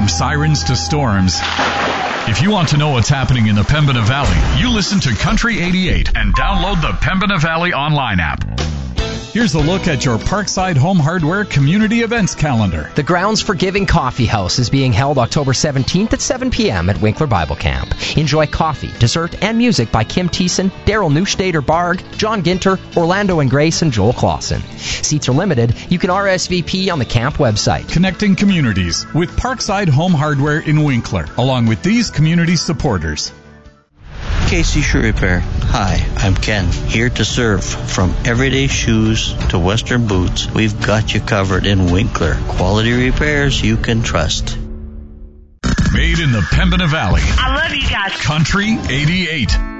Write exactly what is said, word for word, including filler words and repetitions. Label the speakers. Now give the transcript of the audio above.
Speaker 1: From sirens to storms, if you want to know what's happening in the Pembina Valley, you listen to Country eighty-eight and download the Pembina Valley online app. Here's a look at your Parkside Home Hardware community events calendar.
Speaker 2: The Grounds for Giving Coffee House is being held October seventeenth at seven p.m. at Winkler Bible Camp. Enjoy coffee, dessert, and music by Kim Thiessen, Daryl Neustader-Barg, John Ginter, Orlando and Grace, and Joel Clausen. Seats are limited. You can R S V P on the camp website.
Speaker 1: Connecting communities with Parkside Home Hardware in Winkler, along with these community supporters.
Speaker 3: Casey Shoe Repair. Hi, I'm Ken, here to serve. From everyday shoes to Western boots, we've got you covered in Winkler. Quality repairs you can trust.
Speaker 1: Made in the Pembina Valley.
Speaker 4: I love you guys.
Speaker 1: Country eighty-eight.